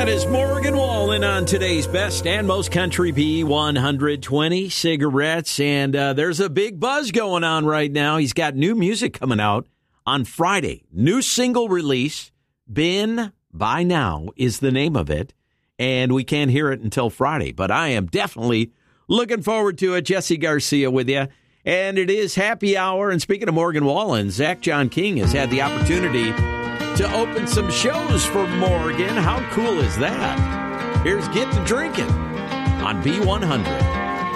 That is Morgan Wallen on today's best and most country B120 cigarettes. And there's a big buzz going on right now. He's got new music coming out on Friday. New single release, Been By Now is the name of it. And we can't hear it until Friday. But I am definitely looking forward to it. Jesse Garcia with you. And it is happy hour. And speaking of Morgan Wallen, Zach John King has had the opportunity to open some shows for Morgan. How cool is that? Here's Get to Drinking on B100.